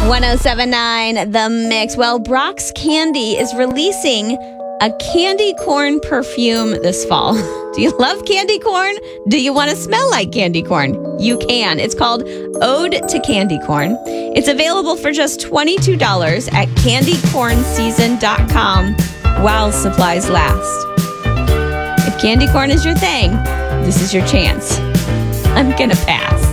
1079 The Mix. Well, Brock's Candy is releasing a candy corn perfume this fall. Do you love candy corn? Do you want to smell like candy corn? You can. It's called Ode to Candy Corn. It's available for just $22 at candycornseason.com while supplies last. If candy corn is your thing, this is your chance. I'm going to pass.